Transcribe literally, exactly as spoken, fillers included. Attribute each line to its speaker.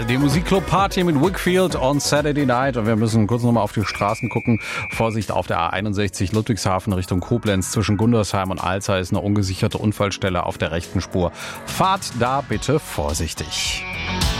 Speaker 1: Also die Musikclub-Party mit Wickfield on Saturday Night. Und wir müssen kurz nochmal auf die Straßen gucken. Vorsicht auf der A einundsechzig Ludwigshafen Richtung Koblenz. Zwischen Gundersheim und Alzey ist eine ungesicherte Unfallstelle auf der rechten Spur. Fahrt da bitte vorsichtig.